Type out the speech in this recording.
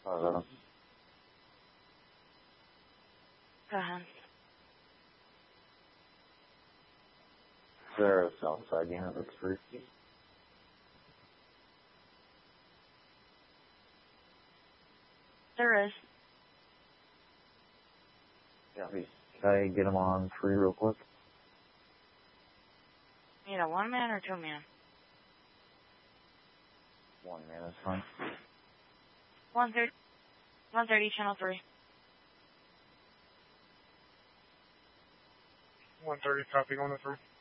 Go ahead. Is there a south side unit that's free? There is. Yeah. Can I get them on free real quick? You need a 1-man or 2-man? 1 man is fine. 130, channel 3. 130, copy, going to 3.